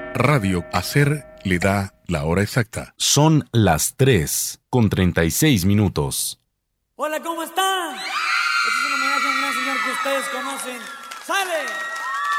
Radio Hacer le da la hora exacta. Son las 3:36. Hola, ¿cómo están? Este es un homenaje a un gran señor que ustedes conocen. ¡Sale!